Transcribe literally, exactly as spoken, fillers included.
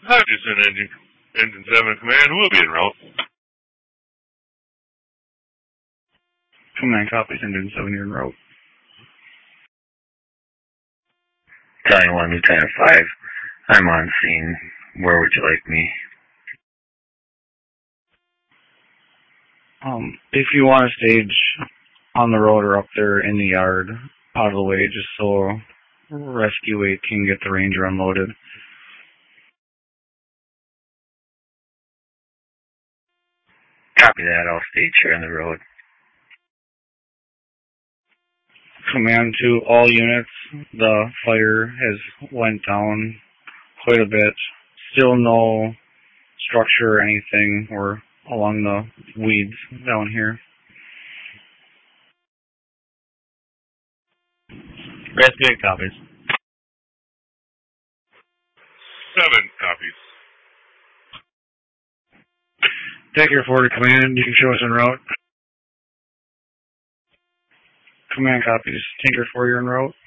Hutchinson, Engine, Engine seven Command, will be en route. Command copies, Engine seven, you're en route. Battalion one, Lieutenant five, I'm on scene. Where would you like me? Um, if you want to stage on the road or up there in the yard, out of the way, just so Rescue eight can get the Ranger unloaded. Copy that, I'll stage here on the road. Command to all units, the fire has went down quite a bit. Still no structure or anything. We're along the weeds down here. Rescue eight copies. Seven copies. Take your forward command, you can show us en route. Command copies. Tinker four, you're en route.